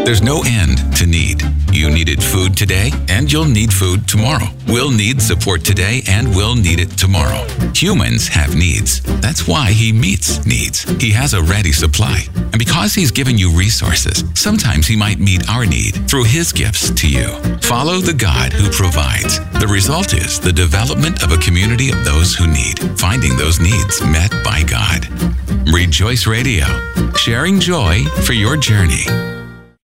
There's no end to need. You needed food today, and you'll need food tomorrow. We'll need support today, and we'll need it tomorrow. Humans have needs. That's why he meets needs. He has a ready supply. And because he's given you resources, sometimes he might meet our need through his gifts to you. Follow the God who provides. The result is the development of a community of those who need, finding those needs met by God. Rejoice Radio, sharing joy for your journey.